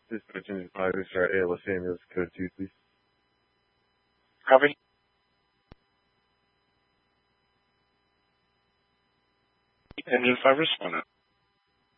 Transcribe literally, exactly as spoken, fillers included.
Dispatch Engine five, start A L S ambulance code two, please. Copy. Engine five responded.